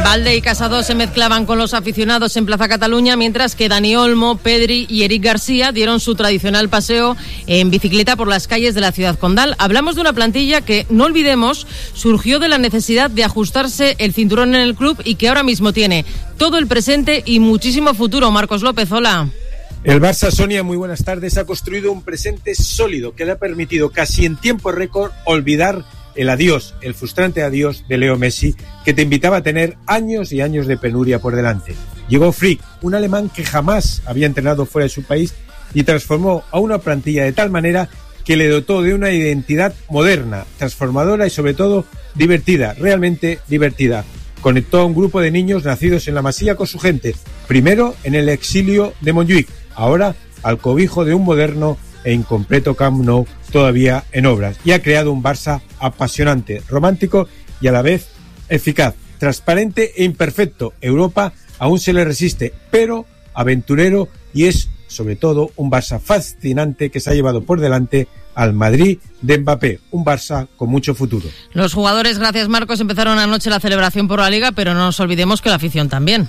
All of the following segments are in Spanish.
Valde y Casado se mezclaban con los aficionados en Plaza Cataluña, mientras que Dani Olmo, Pedri y Eric García dieron su tradicional paseo en bicicleta por las calles de la ciudad condal. Hablamos de una plantilla que, no olvidemos, surgió de la necesidad de ajustarse el cinturón en el club y que ahora mismo tiene todo el presente y muchísimo futuro. Marcos López, hola. El Barça, Sonia, muy buenas tardes, ha construido un presente sólido que le ha permitido casi en tiempo récord olvidar el adiós, el frustrante adiós de Leo Messi, que te invitaba a tener años y años de penuria por delante. Llegó Flick, un alemán que jamás había entrenado fuera de su país y transformó a una plantilla de tal manera que le dotó de una identidad moderna, transformadora y sobre todo divertida, realmente divertida. Conectó a un grupo de niños nacidos en la Masía con su gente, primero en el exilio de Montjuïc, ahora al cobijo de un moderno e incompleto Camp Nou todavía en obras, y ha creado un Barça apasionante, romántico y a la vez eficaz, transparente e imperfecto. Europa aún se le resiste, pero aventurero, y es sobre todo un Barça fascinante que se ha llevado por delante al Madrid de Mbappé, un Barça con mucho futuro. Los jugadores, gracias Marcos, empezaron anoche la celebración por la Liga, pero no nos olvidemos que la afición también.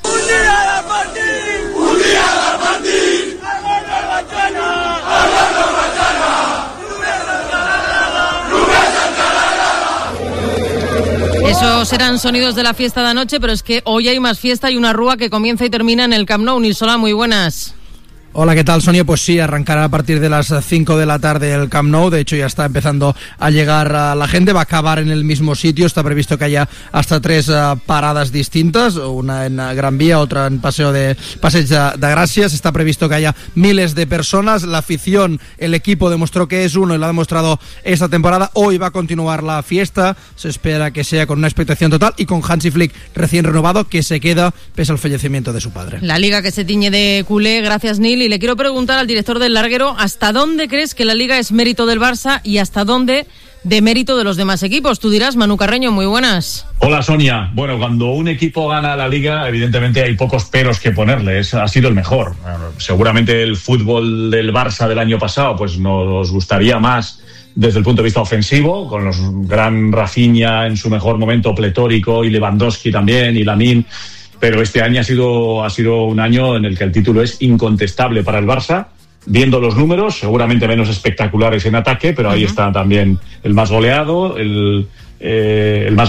Esos eran sonidos de la fiesta de anoche, pero es que hoy hay más fiesta y una rúa que comienza y termina en el Camp Nou. Nilsola, muy buenas. Hola, ¿qué tal, Sonia? Pues sí, arrancará a partir de las 5 de la tarde el Camp Nou. De hecho, ya está empezando a llegar a la gente. Va a acabar en el mismo sitio. Está previsto que haya hasta 3 paradas distintas. Una en Gran Vía, otra en Passeig de Gràcia. Está previsto que haya miles de personas. La afición, el equipo demostró que es uno y lo ha demostrado esta temporada. Hoy va a continuar la fiesta. Se espera que sea con una expectación total y con Hansi Flick recién renovado, que se queda pese al fallecimiento de su padre. La Liga que se tiñe de culé. Gracias, Nil. Y le quiero preguntar al director del larguero, ¿hasta dónde crees que la Liga es mérito del Barça y hasta dónde de mérito de los demás equipos? Tú dirás, Manu Carreño, muy buenas. Hola, Sonia. Bueno, cuando un equipo gana la Liga, evidentemente hay pocos peros que ponerle. Ha sido el mejor. Seguramente el fútbol del Barça del año pasado pues nos gustaría más desde el punto de vista ofensivo, con los gran Rafinha en su mejor momento pletórico y Lewandowski también y Lamine. Pero este año ha sido un año en el que el título es incontestable para el Barça. Viendo los números, seguramente menos espectaculares en ataque, pero ahí está también el más goleado, el menos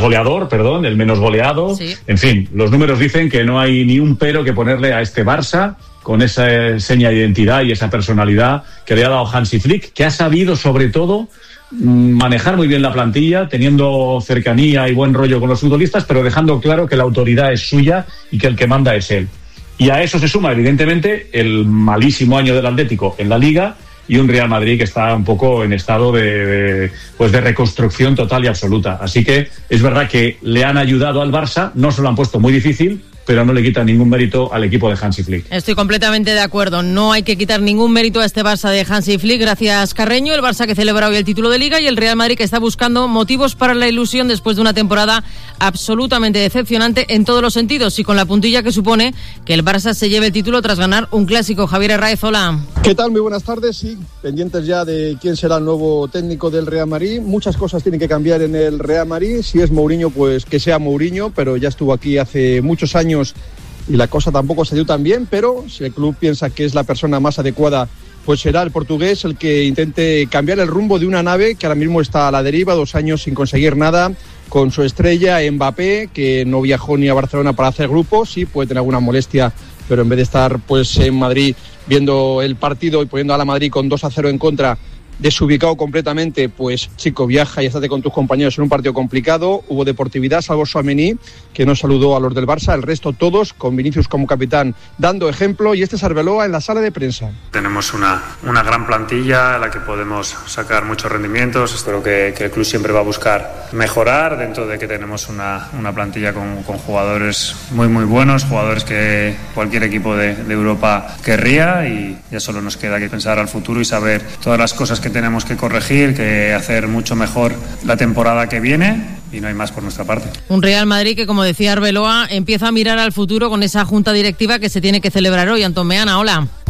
goleado. Sí. En fin, los números dicen que no hay ni un pero que ponerle a este Barça, con esa seña de identidad y esa personalidad que le ha dado Hansi Flick, que ha sabido sobre todo manejar muy bien la plantilla, teniendo cercanía y buen rollo con los futbolistas, pero dejando claro que la autoridad es suya y que el que manda es él. Y a eso se suma, evidentemente, el malísimo año del Atlético en la Liga y un Real Madrid que está un poco en estado de reconstrucción total y absoluta. Así que es verdad que le han ayudado al Barça, no se lo han puesto muy difícil, pero no le quita ningún mérito al equipo de Hansi Flick. Estoy completamente de acuerdo. No hay que quitar ningún mérito a este Barça de Hansi Flick. Gracias, Carreño. El Barça que celebra hoy el título de Liga y el Real Madrid que está buscando motivos para la ilusión después de una temporada absolutamente decepcionante en todos los sentidos y con la puntilla que supone que el Barça se lleve el título tras ganar un clásico. Javier Herráez, hola. ¿Qué tal? Muy buenas tardes. Sí, pendientes ya de quién será el nuevo técnico del Real Madrid. Muchas cosas tienen que cambiar en el Real Madrid. Si es Mourinho, pues que sea Mourinho, pero ya estuvo aquí hace muchos años y la cosa tampoco se dio tan bien, pero si el club piensa que es la persona más adecuada, pues será el portugués el que intente cambiar el rumbo de una nave que ahora mismo está a la deriva, 2 años sin conseguir nada, con su estrella Mbappé, que no viajó ni a Barcelona para hacer grupo. Sí, puede tener alguna molestia, pero en vez de estar pues en Madrid viendo el partido y poniendo a la Madrid con 2-0 en contra, desubicado completamente, pues chico, viaja y estate con tus compañeros en un partido complicado. Hubo deportividad, salvo Tchouaméni, que no saludó a los del Barça, el resto todos, con Vinicius como capitán, dando ejemplo, y este es Arbeloa en la sala de prensa. Tenemos una gran plantilla a la que podemos sacar muchos rendimientos. Espero que el club siempre va a buscar mejorar, dentro de que tenemos una plantilla con jugadores muy buenos, jugadores que cualquier equipo de Europa querría, y ya solo nos queda que pensar al futuro y saber todas las cosas que tenemos que corregir, que hacer mucho mejor la temporada que viene, y no hay más por nuestra parte. Un Real Madrid que, como decía Arbeloa, empieza a mirar al futuro con esa junta directiva que se tiene que celebrar hoy. Antón Meana, hola.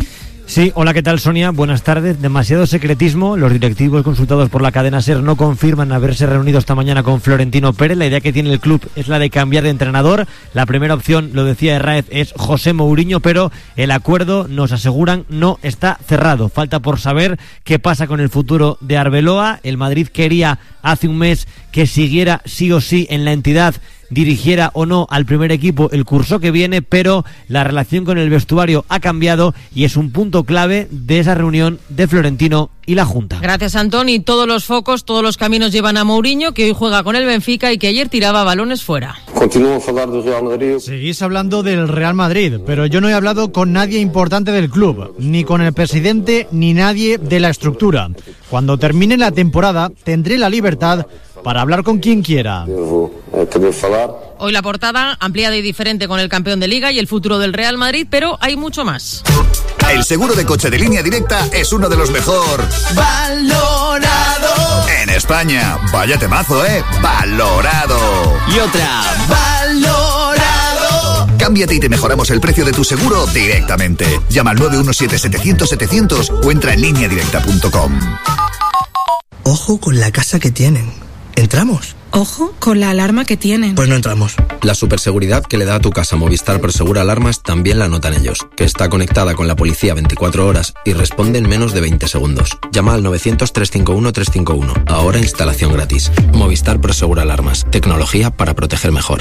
Sí, hola, ¿qué tal, Sonia? Buenas tardes. Demasiado secretismo. Los directivos consultados por la cadena SER no confirman haberse reunido esta mañana con Florentino Pérez. La idea que tiene el club es la de cambiar de entrenador. La primera opción, lo decía Herráez, es José Mourinho, pero el acuerdo, nos aseguran, no está cerrado. Falta por saber qué pasa con el futuro de Arbeloa. El Madrid quería hace un mes que siguiera sí o sí en la entidad, dirigiera o no al primer equipo el curso que viene, pero la relación con el vestuario ha cambiado y es un punto clave de esa reunión de Florentino y la Junta. Gracias, Antón. Y todos los focos, todos los caminos llevan a Mourinho, que hoy juega con el Benfica y que ayer tiraba balones fuera. Continúo a hablar del Real Madrid. Seguís hablando del Real Madrid, pero yo no he hablado con nadie importante del club, ni con el presidente, ni nadie de la estructura. Cuando termine la temporada, tendré la libertad para hablar con quien quiera. Hoy la portada ampliada y diferente con el campeón de Liga y el futuro del Real Madrid, pero hay mucho más. El seguro de coche de Línea Directa es uno de los mejor valorado en España. Vaya temazo, valorado. Y otra, valorado. Cámbiate y te mejoramos el precio de tu seguro directamente. Llama al 917-700-700 o entra en lineadirecta.com. Ojo con la casa que tienen. ¿Entramos? Ojo con la alarma que tienen. Pues no entramos. La superseguridad que le da a tu casa Movistar Prosegura Alarmas también la notan ellos, que está conectada con la policía 24 horas y responde en menos de 20 segundos. Llama al 900-351-351. Ahora instalación gratis. Movistar Prosegura Alarmas. Tecnología para proteger mejor.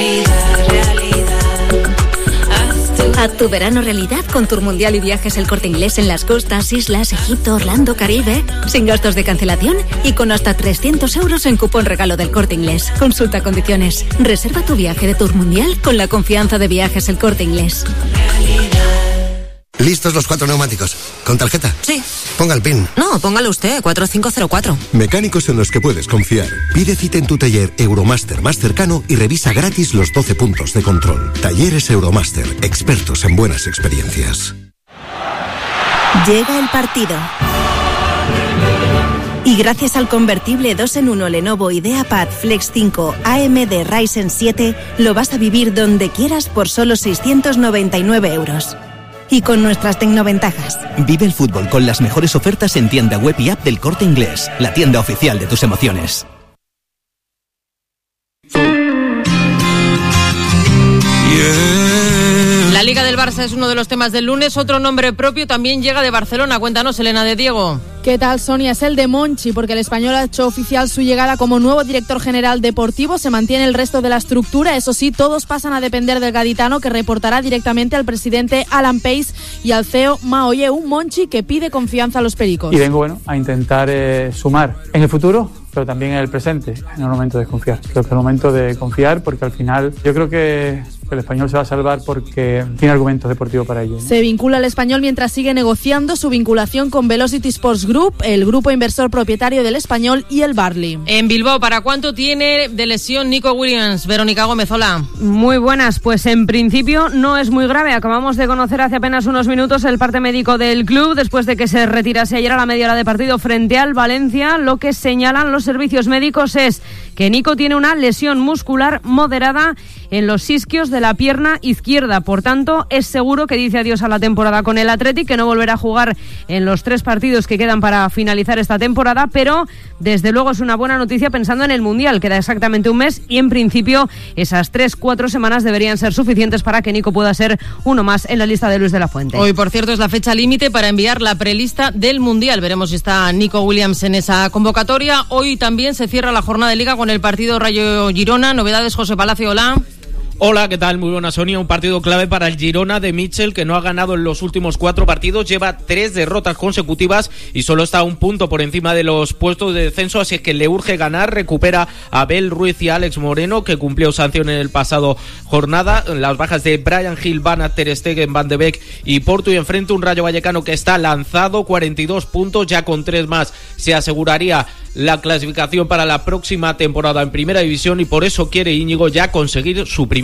Haz tu verano realidad con Tour Mundial y Viajes El Corte Inglés en las costas, islas, Egipto, Orlando, Caribe, sin gastos de cancelación y con hasta 300 euros en cupón regalo del Corte Inglés. Consulta condiciones. Reserva tu viaje de Tour Mundial con la confianza de Viajes El Corte Inglés. ¿Listos los 4 neumáticos? ¿Con tarjeta? Sí. Ponga el PIN. No, póngalo usted, 4504. Mecánicos en los que puedes confiar. Pide cita en tu taller Euromaster más cercano y revisa gratis los 12 puntos de control. Talleres Euromaster, expertos en buenas experiencias. Llega el partido. Y gracias al convertible 2-en-1 Lenovo IdeaPad Flex 5 AMD Ryzen 7, lo vas a vivir donde quieras por solo 699 euros. Y con nuestras tecnoventajas. Vive el fútbol con las mejores ofertas en tienda web y app del Corte Inglés, la tienda oficial de tus emociones. La Liga del Barça es uno de los temas del lunes. Otro nombre propio también llega de Barcelona. Cuéntanos, Elena de Diego. ¿Qué tal, Sonia? Es el de Monchi, porque el español ha hecho oficial su llegada como nuevo director general deportivo. Se mantiene el resto de la estructura. Eso sí, todos pasan a depender del gaditano, que reportará directamente al presidente Alan Pace y al CEO Maoye. Un Monchi que pide confianza a los pericos. Y vengo a intentar sumar en el futuro, pero también en el presente, en el momento de confiar. Creo que es el momento de confiar, porque al final yo creo que el español se va a salvar porque tiene argumentos deportivos para ello, ¿no? Se vincula al español mientras sigue negociando su vinculación con Velocity Sports Group, el grupo inversor propietario del español, y el Barley. En Bilbao, ¿para cuánto tiene de lesión Nico Williams? Verónica Gómez, hola. Muy buenas, pues en principio no es muy grave. Acabamos de conocer hace apenas unos minutos el parte médico del club después de que se retirase ayer a la media hora de partido frente al Valencia. Lo que señalan los servicios médicos es que Nico tiene una lesión muscular moderada en los isquios de la pierna izquierda. Por tanto, es seguro que dice adiós a la temporada con el Athletic, que no volverá a jugar en los 3 partidos que quedan para finalizar esta temporada, pero desde luego es una buena noticia pensando en el Mundial. Queda exactamente un mes y en principio esas 3-4 semanas deberían ser suficientes para que Nico pueda ser uno más en la lista de Luis de la Fuente. Hoy, por cierto, es la fecha límite para enviar la prelista del Mundial. Veremos si está Nico Williams en esa convocatoria. Hoy también se cierra la jornada de Liga con el partido Rayo Girona. Novedades, José Palacio, hola. Hola, ¿qué tal? Muy buena, Sonia. Un partido clave para el Girona de Mitchell, que no ha ganado en los últimos 4 partidos, lleva 3 derrotas consecutivas y solo está a un punto por encima de los puestos de descenso, así que le urge ganar. Recupera a Abel Ruiz y a Alex Moreno, que cumplió sanción en el pasado jornada. Las bajas de Brian Hill, Van Aert, Ter Stegen, Van de Beek y Porto, y enfrente un Rayo Vallecano que está lanzado, 42 puntos, ya con 3 más se aseguraría la clasificación para la próxima temporada en Primera División, y por eso quiere Íñigo ya conseguir su primer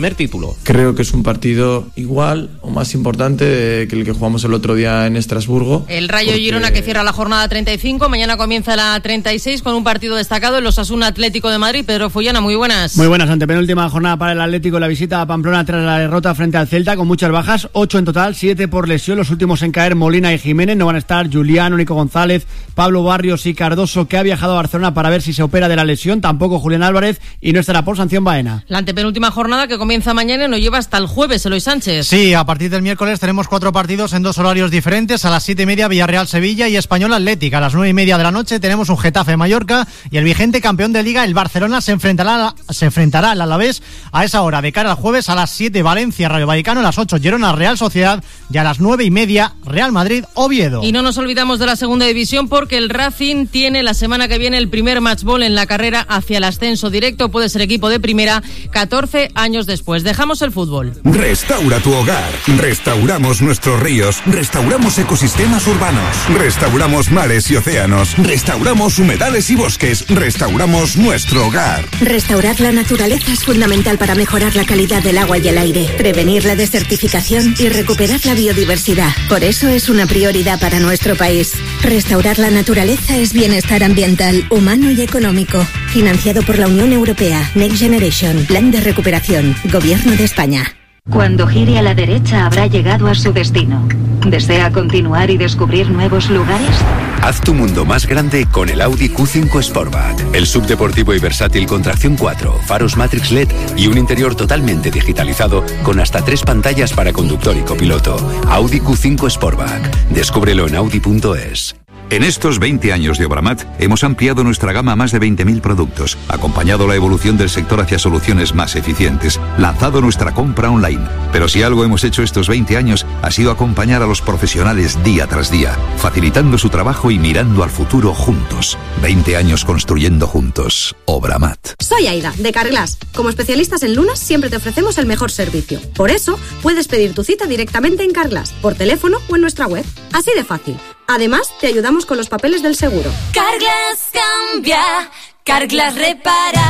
primer título. Creo que es un partido igual o más importante que el que jugamos el otro día en Estrasburgo. El Rayo Girona que cierra la jornada 35, mañana comienza la 36 con un partido destacado, el Osasuna Atlético de Madrid. Pedro Follana, muy buenas. Muy buenas, antepenúltima jornada para el Atlético, la visita a Pamplona tras la derrota frente al Celta con muchas bajas, 8 en total, 7 por lesión, los últimos en caer Molina y Jiménez, no van a estar Juliano, Nico González, Pablo Barrios y Cardoso, que ha viajado a Barcelona para ver si se opera de la lesión, tampoco Julián Álvarez, y no estará por sanción Baena. La antepenúltima jornada que comienza mañana y nos lleva hasta el jueves, Eloy Sánchez. Sí, a partir del miércoles tenemos 4 partidos en 2 horarios diferentes, a las 7:30 Villarreal-Sevilla y Español-Atlético, a las 9:30 de la noche tenemos un Getafe-Mallorca y el vigente campeón de Liga, el Barcelona, se enfrentará al Alavés a esa hora, de cara al jueves a las 7 Valencia-Rayo Vallecano, a las 8 Girona-Real Sociedad y a las 9:30 Real Madrid-Oviedo. Y no nos olvidamos de la segunda división porque el Racing tiene la semana que viene el primer matchball en la carrera hacia el ascenso directo, puede ser equipo de primera 14 años después. Dejamos el fútbol. Restaura tu hogar, restauramos nuestros ríos, restauramos ecosistemas urbanos, restauramos mares y océanos, restauramos humedales y bosques, restauramos nuestro hogar. Restaurar la naturaleza es fundamental para mejorar la calidad del agua y el aire, prevenir la desertificación y recuperar la biodiversidad. Por eso es una prioridad para nuestro país. Restaurar la naturaleza es bienestar ambiental, humano y económico. Financiado por la Unión Europea. Next Generation. Plan de recuperación. Gobierno de España. Cuando gire a la derecha habrá llegado a su destino. ¿Desea continuar y descubrir nuevos lugares? Haz tu mundo más grande con el Audi Q5 Sportback. El subdeportivo y versátil con tracción 4, faros Matrix LED y un interior totalmente digitalizado con hasta 3 pantallas para conductor y copiloto. Audi Q5 Sportback. Descúbrelo en audi.es. En estos 20 años de Obramat hemos ampliado nuestra gama a más de 20.000 productos, acompañado la evolución del sector hacia soluciones más eficientes, lanzado nuestra compra online. Pero si algo hemos hecho estos 20 años ha sido acompañar a los profesionales día tras día, facilitando su trabajo y mirando al futuro juntos. 20 años construyendo juntos. Obramat. Soy Aida, de Carglass. Como especialistas en lunas siempre te ofrecemos el mejor servicio. Por eso puedes pedir tu cita directamente en Carglass, por teléfono o en nuestra web. Así de fácil. Además, te ayudamos con los papeles del seguro. Carglass cambia, Carglass repara.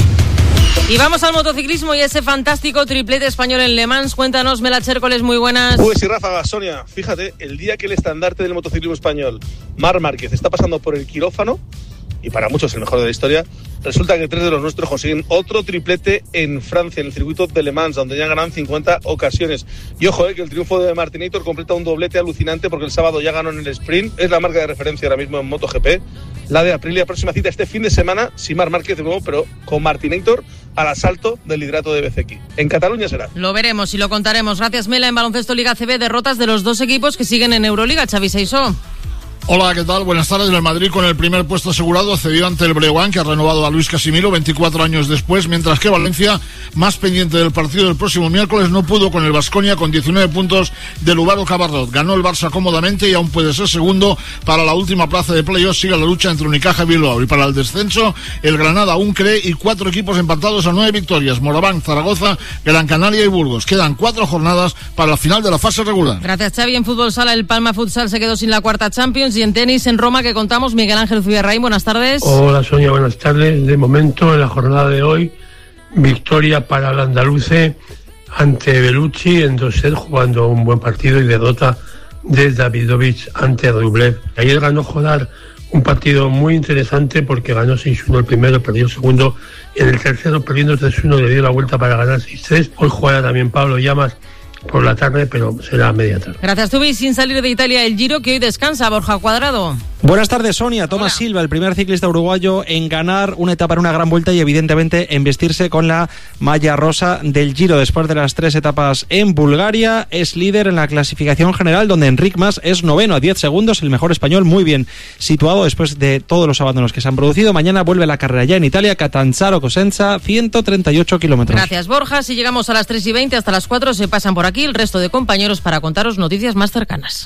Y vamos al motociclismo y ese fantástico triplete español en Le Mans. Cuéntanos, Mela Chércoles, muy buenas. Pues sí, Rafa, Sonia, fíjate, el día que el estandarte del motociclismo español, Marc Márquez, está pasando por el quirófano, y para muchos el mejor de la historia, resulta que 3 de los nuestros consiguen otro triplete en Francia, en el circuito de Le Mans, donde ya ganan 50 ocasiones. Y ojo, que el triunfo de Martinator completa un doblete alucinante porque el sábado ya ganó en el sprint. Es la marca de referencia ahora mismo en MotoGP. La de Aprilia, próxima cita este fin de semana, sin Marc Márquez de nuevo, pero con Martinator al asalto del liderato de BCX. En Cataluña será. Lo veremos y lo contaremos. Gracias, Mela. En baloncesto Liga CB, derrotas de los 2 equipos que siguen en Euroliga. Xavi Seisó. Hola, ¿qué tal? Buenas tardes. El Madrid con el primer puesto asegurado cedió ante el Breogán, que ha renovado a Luis Casimiro 24 años después, mientras que Valencia, más pendiente del partido del próximo miércoles, no pudo con el Baskonia con 19 puntos del Uvaro Cabarrot. Ganó el Barça cómodamente y aún puede ser segundo para la última plaza de playoff. Sigue la lucha entre Unicaja y Bilbao. Y para el descenso, el Granada aún cree y 4 equipos empatados a 9 victorias. Moraván, Zaragoza, Gran Canaria y Burgos. Quedan 4 jornadas para la final de la fase regular. Gracias, Xavi. En fútbol sala, el Palma Futsal se quedó sin la cuarta Champions. Y en tenis, en Roma, que contamos, Miguel Ángel Zubierraín, buenas tardes. Hola, Sonia, buenas tardes. De momento, en la jornada de hoy, victoria para el andaluce ante Bellucci en 2 sets, jugando un buen partido, y derrota de Davidovich ante Rublev. Ayer ganó Jodar un partido muy interesante porque ganó 6-1 el primero, perdió el segundo, y en el tercero, perdiendo 3-1, le dio la vuelta para ganar 6-3. Hoy juega también Pablo Llamas por la tarde, pero será a media tarde. Gracias, Tubi. Sin salir de Italia, el Giro, que hoy descansa. Borja Cuadrado. Buenas tardes, Sonia. Tomás Silva, el primer ciclista uruguayo en ganar una etapa en una gran vuelta y evidentemente en vestirse con la malla rosa del Giro. Después de las 3 etapas en Bulgaria, es líder en la clasificación general, donde Enric Mas es noveno a 10 segundos, el mejor español, muy bien situado después de todos los abandonos que se han producido. Mañana vuelve la carrera ya en Italia, Catanzaro-Cosenza, 138 kilómetros. Gracias, Borja. Si llegamos a las 3:20, hasta las 4 se pasan por aquí el resto de compañeros para contaros noticias más cercanas.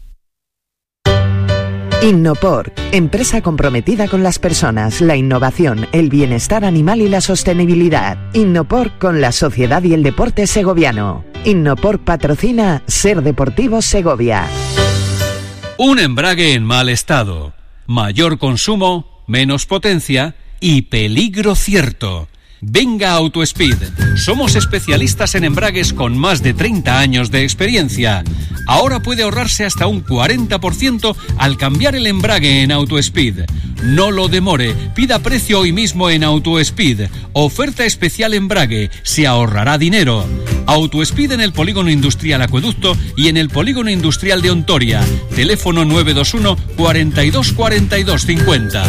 Innopor, empresa comprometida con las personas, la innovación, el bienestar animal y la sostenibilidad. Innopor con la sociedad y el deporte segoviano. Innopor patrocina Ser Deportivo Segovia. Un embrague en mal estado, mayor consumo, menos potencia y peligro cierto. venga a AutoSpeed. Somos especialistas en embragues con más de 30 años de experiencia. Ahora puede ahorrarse hasta un 40% al cambiar el embrague en AutoSpeed. No lo demore, pida precio hoy mismo en AutoSpeed. Oferta especial embrague, se ahorrará dinero. AutoSpeed en el Polígono Industrial Acueducto y en el Polígono Industrial de Ontoria. Teléfono 921 42 42 50.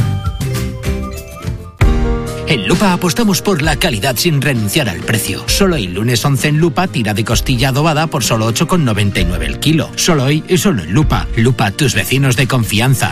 En Lupa apostamos por la calidad sin renunciar al precio. Solo hoy, lunes 11 en Lupa, tira de costilla adobada por solo 8,99 el kilo. Solo hoy y solo en Lupa. Lupa, tus vecinos de confianza.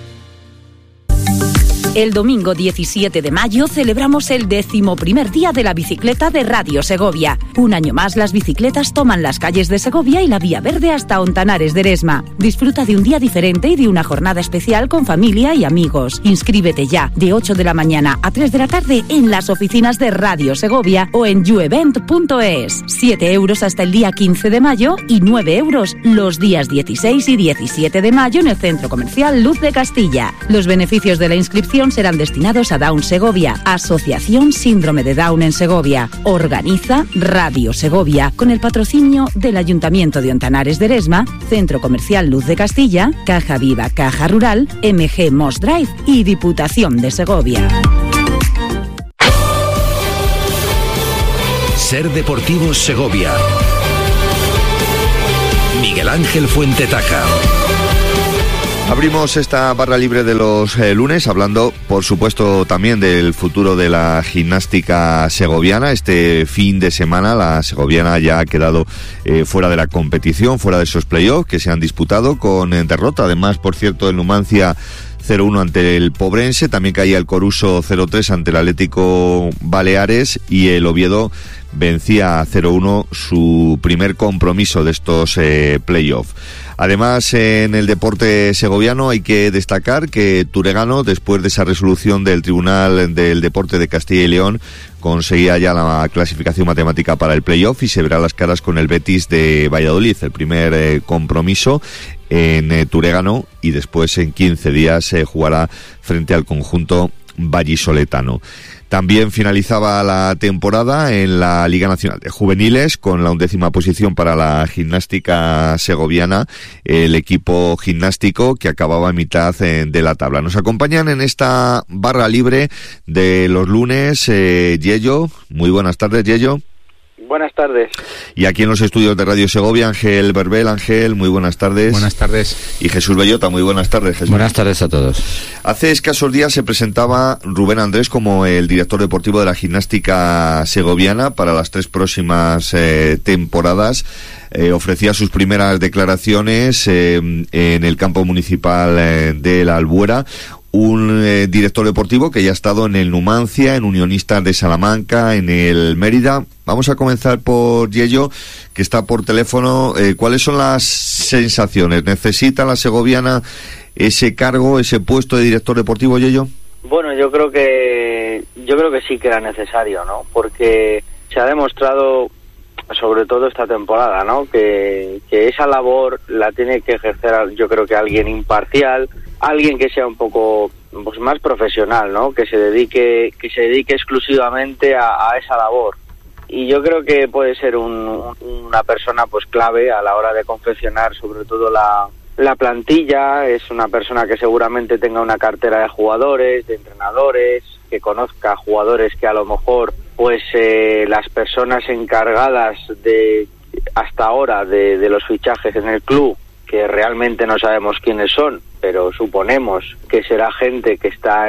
El domingo 17 de mayo celebramos el 11º día de la bicicleta de Radio Segovia. Un año más las bicicletas toman las calles de Segovia y la Vía Verde hasta Ontanares de Eresma. Disfruta de un día diferente y de una jornada especial con familia y amigos. Inscríbete ya de 8 de la mañana a 3 de la tarde en las oficinas de Radio Segovia o en youevent.es. 7 euros hasta el día 15 de mayo y 9 euros los días 16 y 17 de mayo en el Centro Comercial Luz de Castilla. Los beneficios de la inscripción serán destinados a Down Segovia, Asociación Síndrome de Down en Segovia. Organiza Radio Segovia con el patrocinio del Ayuntamiento de Ontanares de Eresma, Centro Comercial Luz de Castilla, Caja Viva, Caja Rural, MG Moss Drive y Diputación de Segovia. Ser Deportivos Segovia. Miguel Ángel Fuentetaca. Abrimos esta barra libre de los lunes hablando, por supuesto, también del futuro de la gimnástica segoviana. Este fin de semana la segoviana ya ha quedado fuera de la competición, fuera de esos playoffs que se han disputado con derrota. Además, por cierto, el Numancia 0-1 ante el Pobrense, también caía el Coruso 0-3 ante el Atlético Baleares y el Oviedo vencía 0-1 su primer compromiso de estos playoffs. Además, en el deporte segoviano hay que destacar que Turegano, después de esa resolución del Tribunal del Deporte de Castilla y León, conseguía ya la clasificación matemática para el playoff y se verá las caras con el Betis de Valladolid, el primer compromiso en Turegano, y después en 15 días se jugará frente al conjunto vallisoletano. También finalizaba la temporada en la Liga Nacional de Juveniles con la 11ª posición para la gimnástica segoviana, el equipo gimnástico que acababa en mitad de la tabla. Nos acompañan en esta barra libre de los lunes Yello. Muy buenas tardes, Yello. Buenas tardes. Y aquí en los estudios de Radio Segovia, Ángel Berbel. Ángel, muy buenas tardes. Buenas tardes. Y Jesús Bellota, muy buenas tardes, Jesús. Buenas tardes a todos. Hace escasos días se presentaba Rubén Andrés como el director deportivo de la gimnástica segoviana para las 3 próximas temporadas. Ofrecía sus primeras declaraciones en el campo municipal de la Albuera. Un director deportivo que ya ha estado en el Numancia, en Unionistas de Salamanca, en el Mérida. Vamos a comenzar por Yello, que está por teléfono. ¿Cuáles son las sensaciones? ¿Necesita la segoviana ese cargo, ese puesto de director deportivo, Yello? Bueno, yo creo que sí que era necesario, ¿no? Porque se ha demostrado, sobre todo esta temporada, ¿no? Que esa labor la tiene que ejercer, yo creo que alguien imparcial, alguien que sea un poco pues más profesional, ¿no? Que se dedique exclusivamente a esa labor. Y yo creo que puede ser una persona pues clave a la hora de confeccionar sobre todo la plantilla. Es una persona que seguramente tenga una cartera de jugadores, de entrenadores, que conozca jugadores que a lo mejor pues las personas encargadas de hasta ahora de los fichajes en el club, que realmente no sabemos quiénes son, pero suponemos que será gente que está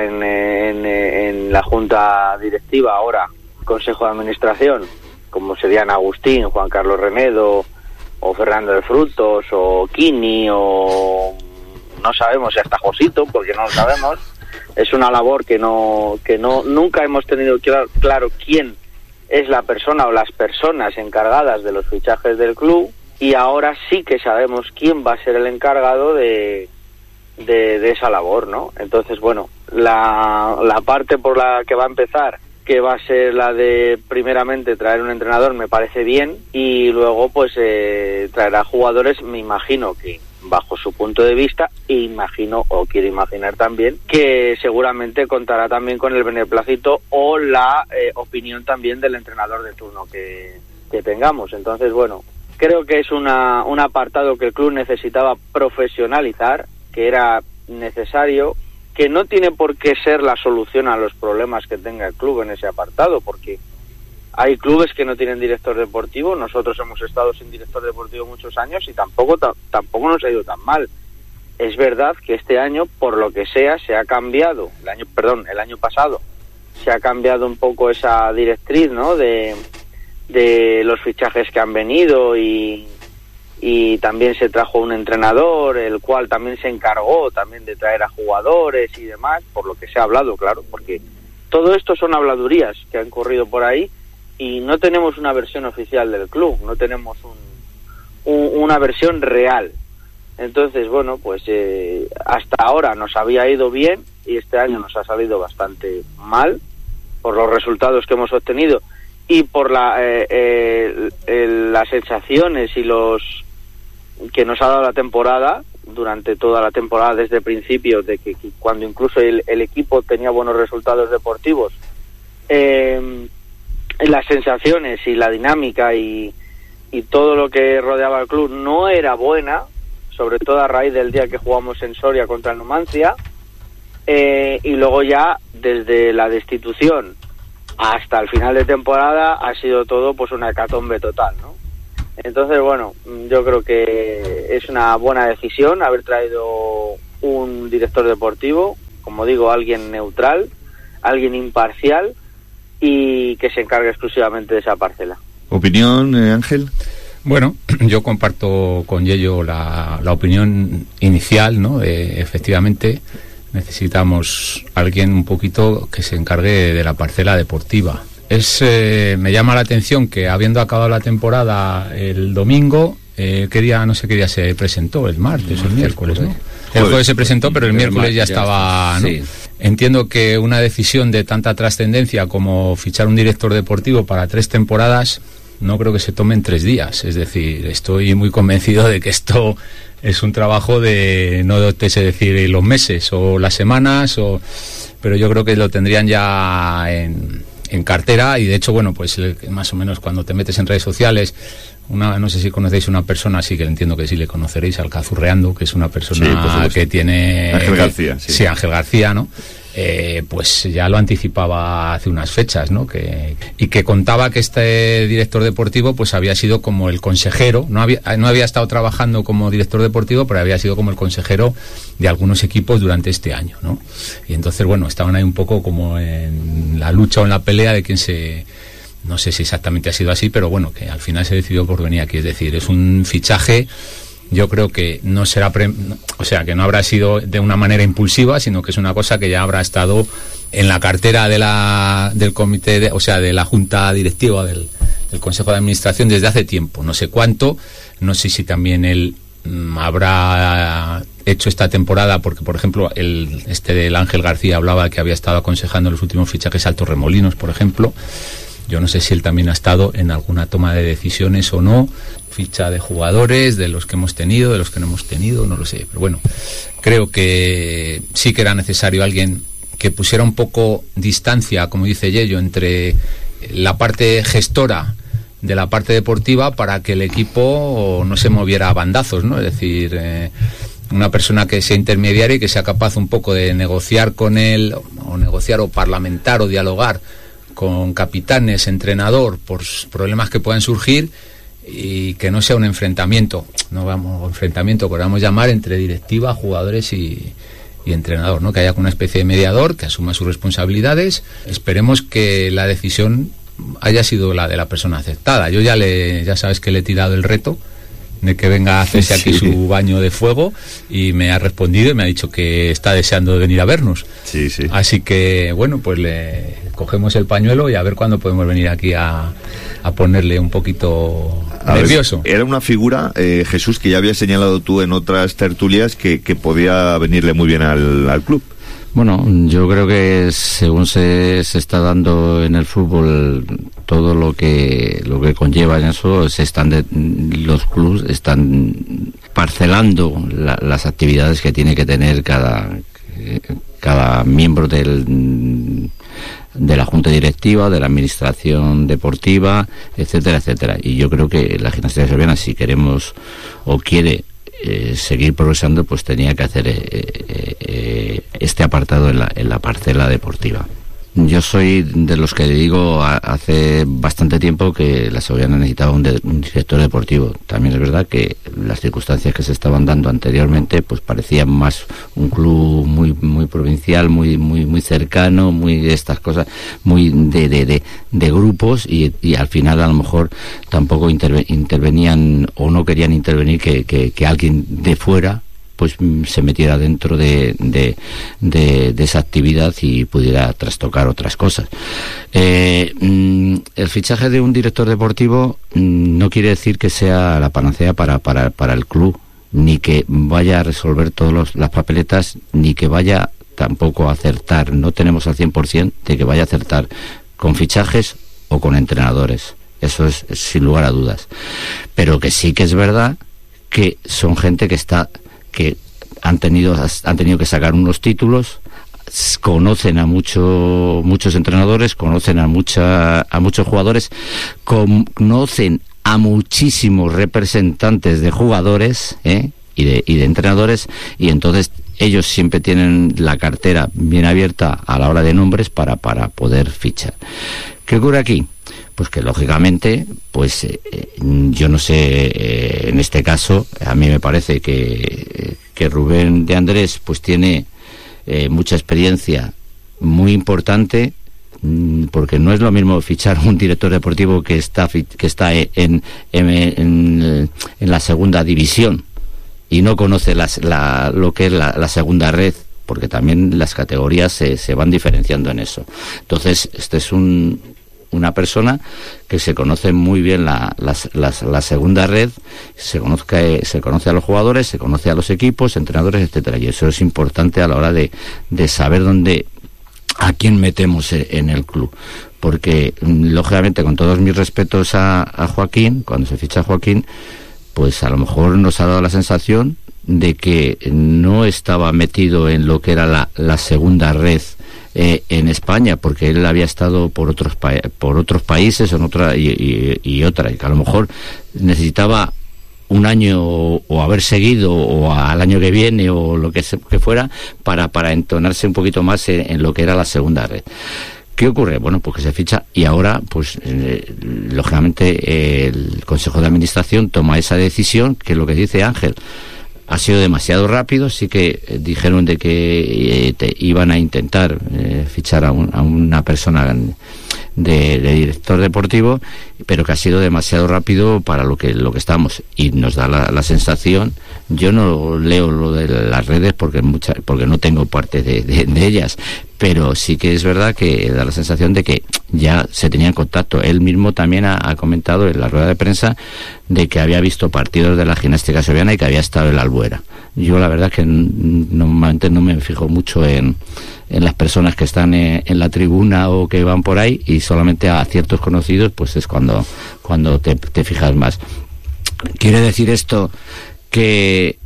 en la junta directiva ahora, Consejo de Administración, como serían Agustín, Juan Carlos Renedo, o Fernando de Frutos, o Kini, o no sabemos si hasta Josito, porque no lo sabemos. Es una labor que nunca hemos tenido claro quién es la persona o las personas encargadas de los fichajes del club, y ahora sí que sabemos quién va a ser el encargado de esa labor, ¿no? Entonces, bueno, la parte por la que va a empezar, que va a ser la de primeramente traer un entrenador, me parece bien, y luego pues traerá jugadores, me imagino que bajo su punto de vista, e imagino, o quiero imaginar también, que seguramente contará también con el beneplácito o la opinión también del entrenador de turno que tengamos. Entonces, bueno, creo que es un apartado que el club necesitaba profesionalizar, que era necesario, que no tiene por qué ser la solución a los problemas que tenga el club en ese apartado, porque hay clubes que no tienen director deportivo. Nosotros hemos estado sin director deportivo muchos años y tampoco nos ha ido tan mal. Es verdad que este año, por lo que sea, se ha cambiado, el año pasado, se ha cambiado un poco esa directriz, ¿no?, de los fichajes que han venido, y también se trajo un entrenador, el cual también se encargó también de traer a jugadores y demás, por lo que se ha hablado, claro, porque todo esto son habladurías que han corrido por ahí y no tenemos una versión oficial del club, no tenemos una versión real. Entonces, bueno, pues hasta ahora nos había ido bien y este año nos ha salido bastante mal por los resultados que hemos obtenido y por las sensaciones y los que nos ha dado la temporada, durante toda la temporada desde el principio, de que cuando incluso el equipo tenía buenos resultados deportivos, las sensaciones y la dinámica y todo lo que rodeaba al club no era buena, sobre todo a raíz del día que jugamos en Soria contra el Numancia, y luego ya desde la destitución hasta el final de temporada ha sido todo pues una hecatombe total, ¿no? Entonces, bueno, yo creo que es una buena decisión haber traído un director deportivo, como digo, alguien neutral, alguien imparcial y que se encargue exclusivamente de esa parcela. ¿Opinión, Ángel? Bueno, yo comparto con Yello la opinión inicial, ¿no? Efectivamente, necesitamos alguien un poquito que se encargue de la parcela deportiva. Me llama la atención que, habiendo acabado la temporada el domingo, ¿qué día? No sé qué día se presentó, el martes o el miércoles, ¿no? El jueves se presentó, pero el miércoles ya estaba, ¿no? Sí. Entiendo que una decisión de tanta trascendencia como fichar un director deportivo para 3 temporadas no creo que se tome en 3 días. Es decir, estoy muy convencido de que esto es un trabajo no te sé decir los meses o las semanas, pero yo creo que lo tendrían ya en cartera. Y de hecho, bueno, pues más o menos cuando te metes en redes sociales, no sé si conocéis una persona, sí que entiendo que sí le conoceréis, al Cazurreando, que es una persona que tiene... Ángel García. Sí, Ángel García, ¿no? Pues ya lo anticipaba hace unas fechas, ¿no? Y que contaba que este director deportivo pues había sido como el consejero, no había estado trabajando como director deportivo, pero había sido como el consejero de algunos equipos durante este año, ¿no? Y entonces, bueno, estaban ahí un poco como en la lucha o en la pelea de quién no sé si exactamente ha sido así, pero bueno, que al final se decidió por venir aquí. Es decir, es un fichaje, yo creo que no será, que no habrá sido de una manera impulsiva, sino que es una cosa que ya habrá estado en la cartera del comité, de la junta directiva del Consejo de Administración desde hace tiempo. No sé cuánto, no sé si también él habrá hecho esta temporada, porque por ejemplo del Ángel García hablaba que había estado aconsejando los últimos fichajes al Torremolinos, por ejemplo. Yo no sé si él también ha estado en alguna toma de decisiones o no, ficha de jugadores, de los que hemos tenido, de los que no hemos tenido, no lo sé. Pero bueno, creo que sí que era necesario alguien que pusiera un poco distancia, como dice Yello, entre la parte gestora de la parte deportiva para que el equipo no se moviera a bandazos, ¿no? Es decir, una persona que sea intermediaria y que sea capaz un poco de negociar con él, o negociar o parlamentar o dialogar con capitanes, entrenador, por problemas que puedan surgir, y que no sea un enfrentamiento, podríamos llamar, entre directiva, jugadores y entrenador, ¿no? Que haya una especie de mediador que asuma sus responsabilidades. Esperemos que la decisión haya sido la de la persona aceptada. Yo ya sabes que le he tirado el reto de que venga a hacerse aquí su baño de fuego, y me ha respondido y me ha dicho que está deseando venir a vernos. Sí. Así que, bueno, pues le cogemos el pañuelo y a ver cuándo podemos venir aquí a ponerle un poquito nervioso. Era una figura, Jesús, que ya habías señalado tú en otras tertulias que podía venirle muy bien al club. Bueno, yo creo que según se está dando en el fútbol todo lo que conlleva en eso, los clubes están parcelando las actividades que tiene que tener cada miembro de la junta directiva, de la administración deportiva, etcétera, etcétera. Y yo creo que la Gimnástica Segoviana, si queremos o quiere seguir progresando, pues tenía que hacer este apartado en la parcela deportiva. Yo soy de los que digo hace bastante tiempo que la Segoviana necesitaba un director deportivo. También es verdad que las circunstancias que se estaban dando anteriormente pues parecían más un club muy provincial, muy cercano, muy de estas cosas, muy de grupos y al final a lo mejor tampoco intervenían o no querían intervenir que alguien de fuera pues se metiera dentro de esa actividad y pudiera trastocar otras cosas. El fichaje de un director deportivo no quiere decir que sea la panacea para el club, ni que vaya a resolver todas las papeletas, ni que vaya tampoco a acertar. No tenemos al 100% de que vaya a acertar con fichajes o con entrenadores. Eso es sin lugar a dudas. Pero que sí que es verdad que son gente que han tenido que sacar unos títulos, conocen a muchos entrenadores, conocen a muchos jugadores, conocen a muchísimos representantes de jugadores y de entrenadores, y entonces ellos siempre tienen la cartera bien abierta a la hora de nombres para poder fichar. ¿Qué ocurre aquí? Pues que lógicamente, pues yo no sé, en este caso a mí me parece que Rubén de Andrés pues tiene mucha experiencia muy importante, porque no es lo mismo fichar un director deportivo que está en la segunda división y no conoce lo que es la segunda red, porque también las categorías se van diferenciando en eso. Entonces, este es una persona que se conoce muy bien la segunda red, se conoce a los jugadores, se conoce a los equipos, entrenadores, etcétera, y eso es importante a la hora de saber a quién metemos en el club, porque lógicamente, con todos mis respetos a Joaquín, cuando se ficha a Joaquín, pues a lo mejor nos ha dado la sensación de que no estaba metido en lo que era la segunda red en España, porque él había estado por otros países y que a lo mejor necesitaba un año o haber seguido o al año que viene o lo que fuera para entonarse un poquito más en lo que era la segunda red. ¿Qué ocurre? Bueno, pues que se ficha y ahora, pues lógicamente el Consejo de Administración toma esa decisión, que es lo que dice Ángel. Ha sido demasiado rápido, sí que dijeron de que iban a intentar fichar a una persona de director deportivo, pero que ha sido demasiado rápido para lo que estamos, y nos da la sensación. Yo no leo lo de las redes porque no tengo parte de ellas, pero sí que es verdad que da la sensación de que ya se tenía en contacto. Él mismo también ha comentado en la rueda de prensa de que había visto partidos de la Gimnástica Segoviana y que había estado en la Albuera. Yo la verdad que normalmente no me fijo mucho en las personas que están en la tribuna o que van por ahí, y solamente a ciertos conocidos pues es cuando te fijas más. ¿Quiere decir esto que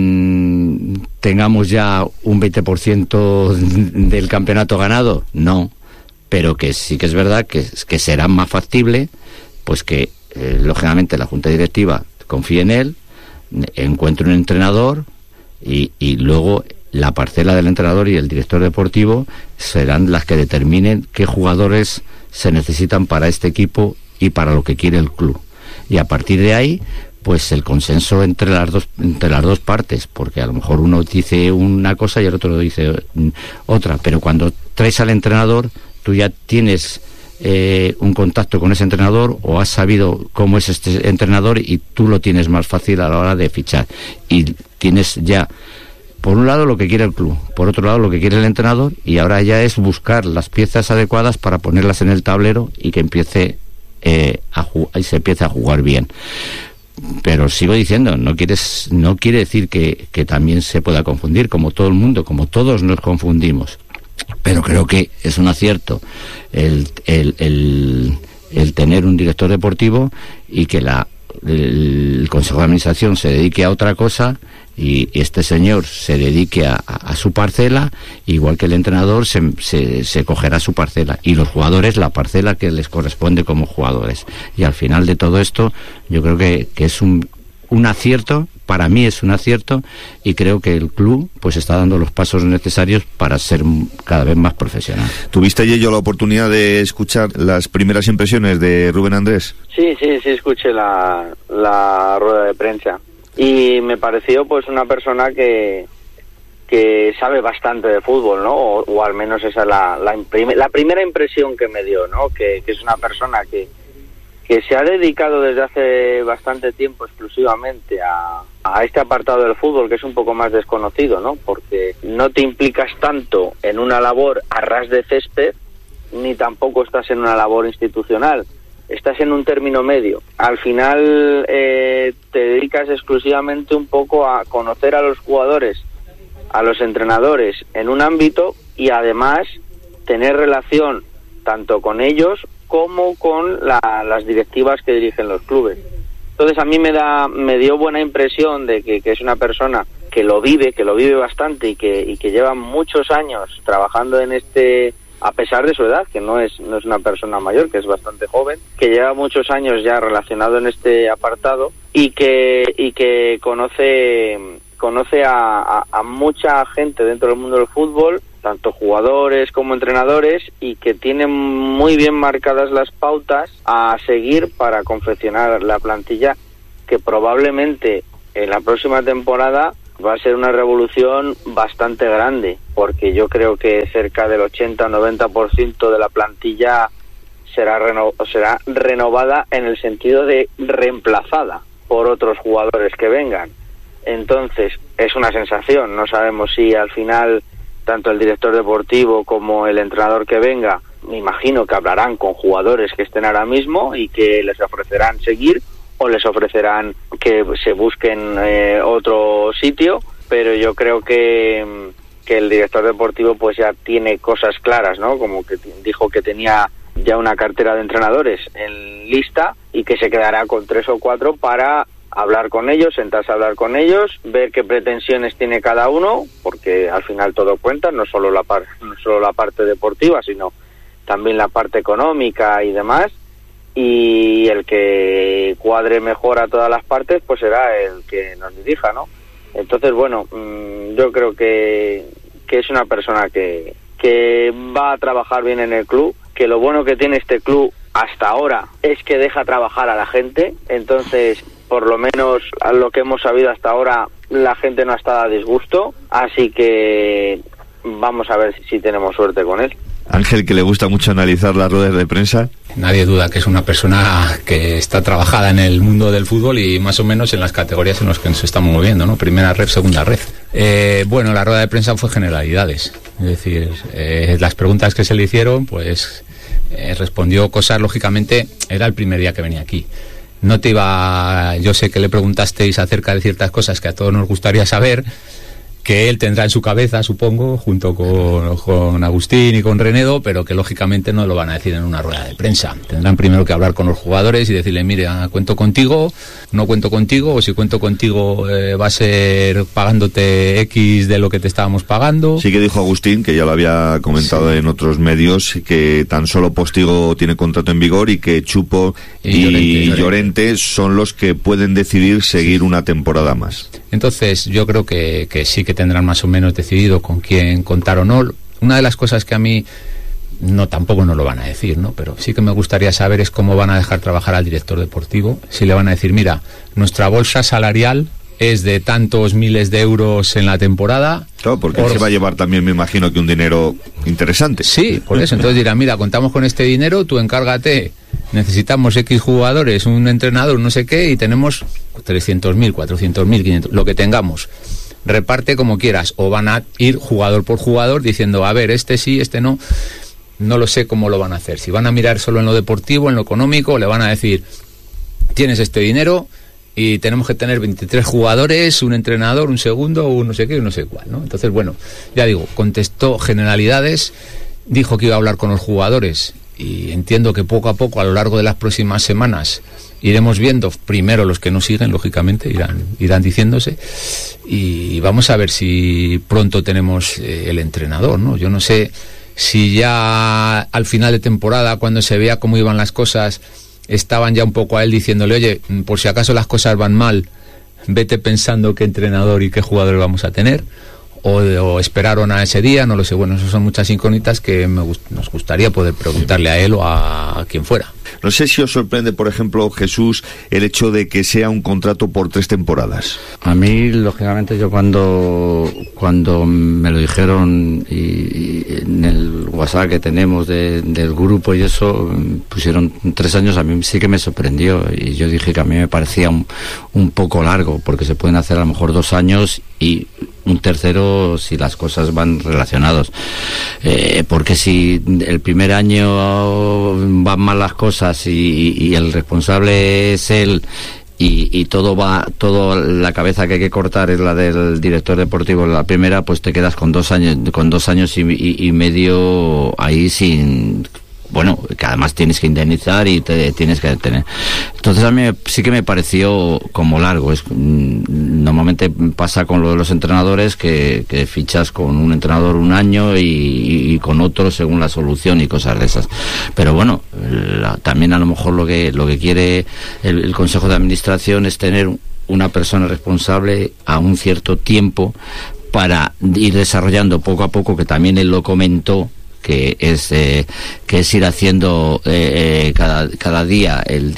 tengamos ya un 20% del campeonato ganado? No, pero que sí que es verdad que será más factible, pues que lógicamente la Junta Directiva confíe en él, encuentre un entrenador y luego la parcela del entrenador y el director deportivo serán las que determinen qué jugadores se necesitan para este equipo y para lo que quiere el club. Y a partir de ahí, pues el consenso entre las dos partes, porque a lo mejor uno dice una cosa y el otro dice otra, pero cuando traes al entrenador, tú ya tienes un contacto con ese entrenador, o has sabido cómo es este entrenador, y tú lo tienes más fácil a la hora de fichar, y tienes ya por un lado lo que quiere el club, por otro lado lo que quiere el entrenador, y ahora ya es buscar las piezas adecuadas para ponerlas en el tablero y que empiece se empiece a jugar bien. Pero sigo diciendo, no quiere decir que también se pueda confundir, como todo el mundo, como todos nos confundimos. Pero creo que es un acierto el tener un director deportivo, y que la el Consejo de Administración se dedique a otra cosa y este señor se dedique a su parcela, igual que el entrenador se cogerá su parcela y los jugadores la parcela que les corresponde como jugadores. Y al final de todo esto yo creo que es un acierto, para mí es un acierto, y creo que el club pues está dando los pasos necesarios para ser cada vez más profesional. ¿Tuviste, Yello, la oportunidad de escuchar las primeras impresiones de Rubén Andrés? Sí, escuché la rueda de prensa y me pareció pues una persona que sabe bastante de fútbol, ¿no? O al menos esa es la primera impresión que me dio, ¿no? Que es una persona que se ha dedicado desde hace bastante tiempo exclusivamente a este apartado del fútbol, que es un poco más desconocido, ¿no? Porque no te implicas tanto en una labor a ras de césped, ni tampoco estás en una labor institucional. Estás en un término medio. Al final te dedicas exclusivamente un poco a conocer a los jugadores, a los entrenadores en un ámbito, y además tener relación tanto con ellos como con las directivas que dirigen los clubes. Entonces a mí me dio buena impresión de que es una persona que lo vive bastante y que lleva muchos años trabajando en este, a pesar de su edad, que no es una persona mayor, que es bastante joven, que lleva muchos años ya relacionado en este apartado y que conoce a mucha gente dentro del mundo del fútbol, tanto jugadores como entrenadores, y que tiene muy bien marcadas las pautas a seguir para confeccionar la plantilla, que probablemente en la próxima temporada va a ser una revolución bastante grande, porque yo creo que cerca del 80-90% de la plantilla será renovada en el sentido de reemplazada por otros jugadores que vengan. Entonces es una sensación, no sabemos si al final tanto el director deportivo como el entrenador que venga, me imagino que hablarán con jugadores que estén ahora mismo y que les ofrecerán seguir o les ofrecerán que se busquen otro sitio, pero yo creo que el director deportivo pues ya tiene cosas claras, ¿no? Como que dijo que tenía ya una cartera de entrenadores en lista y que se quedará con 3 o 4 para hablar con ellos, sentarse a hablar con ellos, ver qué pretensiones tiene cada uno, porque al final todo cuenta, no solo la parte deportiva, sino también la parte económica y demás, y el que cuadre mejor a todas las partes pues será el que nos dirija, ¿no? Entonces, bueno, yo creo que es una persona que va a trabajar bien en el club, que lo bueno que tiene este club hasta ahora es que deja trabajar a la gente, entonces por lo menos a lo que hemos sabido hasta ahora, la gente no ha estado a disgusto, así que vamos a ver si tenemos suerte con él. Ángel, que le gusta mucho analizar las ruedas de prensa. Nadie duda que es una persona que está trabajada en el mundo del fútbol y más o menos en las categorías en las que nos estamos moviendo, ¿no? Primera ref, segunda ref. Bueno, la rueda de prensa fue generalidades, es decir, las preguntas que se le hicieron, pues respondió cosas, lógicamente, era el primer día que venía aquí. Yo sé que le preguntasteis acerca de ciertas cosas que a todos nos gustaría saber, que él tendrá en su cabeza, supongo, junto con Agustín y con Renedo, pero que lógicamente no lo van a decir en una rueda de prensa. Tendrán primero que hablar con los jugadores y decirle, mire, cuento contigo, no cuento contigo, o si cuento contigo va a ser pagándote X de lo que te estábamos pagando. Sí que dijo Agustín, que ya lo había comentado en otros medios, que tan solo Postigo tiene contrato en vigor y que Chupo y Llorente son los que pueden decidir seguir una temporada más. Entonces yo creo que sí que tendrán más o menos decidido con quién contar o no. Una de las cosas que a mí tampoco nos lo van a decir, ¿no? Pero sí que me gustaría saber es cómo van a dejar trabajar al director deportivo. Si le van a decir, mira, nuestra bolsa salarial es de tantos miles de euros en la temporada. Claro, porque él se va a llevar también, me imagino, que un dinero interesante. Sí, por eso. Entonces dirá, mira, contamos con este dinero, tú encárgate, necesitamos X jugadores, un entrenador, no sé qué, y tenemos 300.000, 400.000, 500, lo que tengamos. Reparte como quieras, o van a ir jugador por jugador diciendo, a ver, este sí, este no. No lo sé cómo lo van a hacer. Si van a mirar solo en lo deportivo, en lo económico, le van a decir, tienes este dinero y tenemos que tener 23 jugadores, un entrenador, un segundo, un no sé qué, un no sé cuál, ¿no? Entonces, bueno, ya digo, contestó generalidades, dijo que iba a hablar con los jugadores y entiendo que poco a poco, a lo largo de las próximas semanas, iremos viendo primero los que no siguen, lógicamente, irán diciéndose, y vamos a ver si pronto tenemos el entrenador, ¿no? Yo no sé si ya al final de temporada, cuando se vea cómo iban las cosas, estaban ya un poco a él diciéndole, oye, por si acaso las cosas van mal, vete pensando qué entrenador y qué jugadores vamos a tener, o esperaron a ese día, no lo sé. Bueno, esas son muchas incógnitas que nos gustaría poder preguntarle a él o a quien fuera. No sé si os sorprende, por ejemplo, Jesús, el hecho de que sea un contrato por 3 temporadas. A mí, lógicamente, yo cuando me lo dijeron y en el WhatsApp que tenemos del grupo y eso, pusieron 3 años, a mí sí que me sorprendió, y yo dije que a mí me parecía un poco largo, porque se pueden hacer a lo mejor 2 años y un tercero si las cosas van relacionados, porque si el primer año van mal las cosas y el responsable es él y todo la cabeza que hay que cortar es la del director deportivo en la primera, pues te quedas con 2 años y medio ahí sin... Bueno, que además tienes que indemnizar y te tienes que tener. Entonces a mí sí que me pareció como largo. Normalmente pasa con lo de los entrenadores que fichas con un entrenador un año y con otro según la solución y cosas de esas. Pero bueno, también a lo mejor lo que quiere el Consejo de Administración es tener una persona responsable a un cierto tiempo para ir desarrollando poco a poco, que también él lo comentó, que es ir haciendo cada día el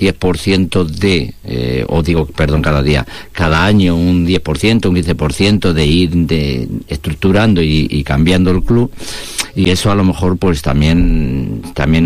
10% cada año un 10%, un 15% de ir estructurando y cambiando el club, y eso a lo mejor pues también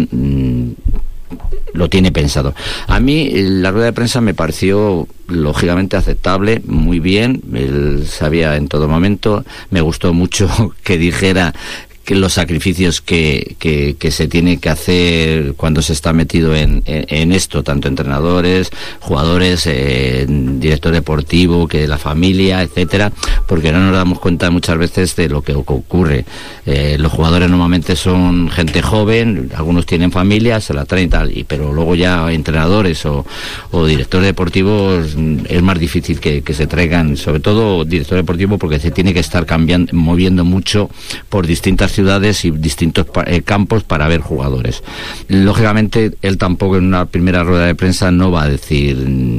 lo tiene pensado. A mí la rueda de prensa me pareció lógicamente aceptable, muy bien, él sabía en todo momento, me gustó mucho que dijera que los sacrificios que se tiene que hacer cuando se está metido en esto, tanto entrenadores, jugadores, director deportivo, que la familia, etcétera, porque no nos damos cuenta muchas veces de lo que ocurre. Los jugadores normalmente son gente joven, algunos tienen familia, se la traen y tal, pero luego ya entrenadores o directores deportivos es más difícil que se traigan, sobre todo director deportivo, porque se tiene que estar moviendo mucho por distintas ciudades y distintos campos para ver jugadores. Lógicamente él tampoco en una primera rueda de prensa no va a decir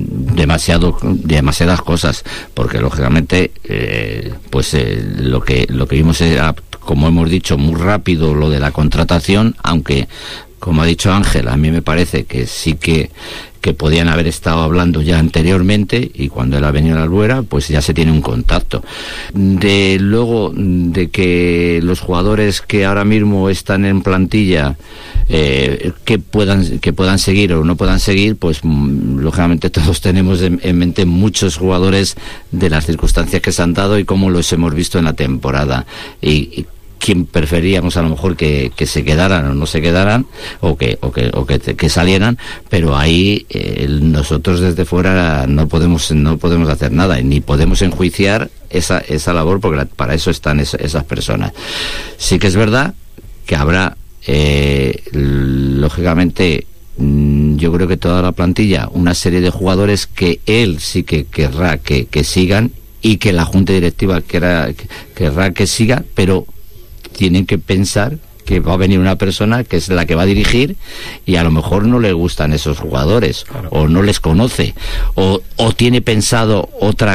demasiadas cosas, porque lógicamente lo que vimos era, como hemos dicho, muy rápido lo de la contratación, aunque como ha dicho Ángel, a mí me parece que sí que podían haber estado hablando ya anteriormente, y cuando él ha venido a la Albuera pues ya se tiene un contacto. Luego de que los jugadores que ahora mismo están en plantilla que puedan seguir o no puedan seguir, pues lógicamente todos tenemos en mente muchos jugadores de las circunstancias que se han dado y cómo los hemos visto en la temporada, y quién preferíamos a lo mejor que se quedaran o no se quedaran, o que salieran, pero ahí nosotros desde fuera no podemos hacer nada, ni podemos enjuiciar esa labor, porque para eso están esas personas. Sí que es verdad que habrá lógicamente, yo creo que toda la plantilla, una serie de jugadores que él sí que querrá que sigan, y que la junta directiva querrá que siga, pero tienen que pensar que va a venir una persona que es la que va a dirigir, y a lo mejor no le gustan esos jugadores, claro, o no les conoce, o tiene pensado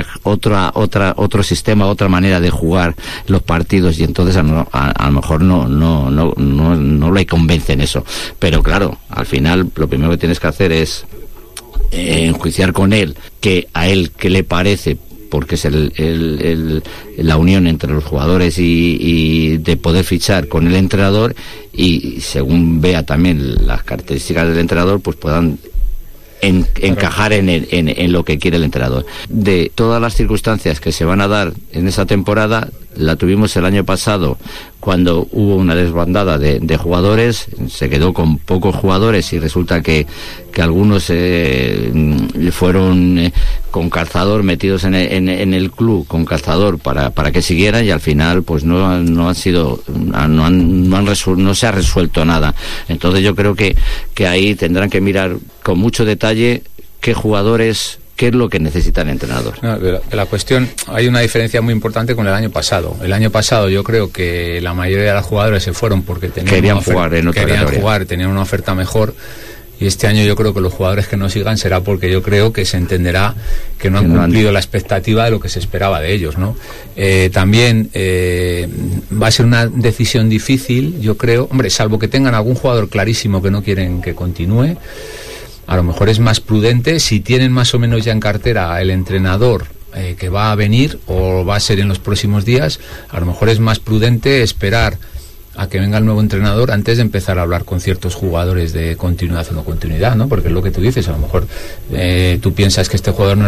otro sistema, otra manera de jugar los partidos, y entonces a lo mejor no le convencen eso. Pero claro, al final lo primero que tienes que hacer es enjuiciar con él, que a él qué le parece, porque es la unión entre los jugadores y de poder fichar con el entrenador, y según vea también las características del entrenador, pues puedan encajar en lo que quiere el entrenador. De todas las circunstancias que se van a dar en esa temporada, la tuvimos el año pasado cuando hubo una desbandada de jugadores, se quedó con pocos jugadores, y resulta que algunos fueron con calzador, metidos en el club con calzador para que siguieran, y al final pues no se ha resuelto nada. Entonces yo creo que ahí tendrán que mirar con mucho detalle qué jugadores, qué es lo que necesita el entrenador. No, de la cuestión, hay una diferencia muy importante con el año pasado. El año pasado yo creo que la mayoría de los jugadores se fueron porque querían jugar en otra categoría. Tenían una oferta mejor. Y este año yo creo que los jugadores que no sigan será porque yo creo que se entenderá que no han cumplido la expectativa de lo que se esperaba de ellos, ¿no? También va a ser una decisión difícil, yo creo, hombre, salvo que tengan algún jugador clarísimo que no quieren que continúe. A lo mejor es más prudente, si tienen más o menos ya en cartera el entrenador que va a venir o va a ser en los próximos días, a lo mejor es más prudente esperar a que venga el nuevo entrenador antes de empezar a hablar con ciertos jugadores de continuidad o no continuidad, ¿no? Porque es lo que tú dices, a lo mejor tú piensas que este jugador no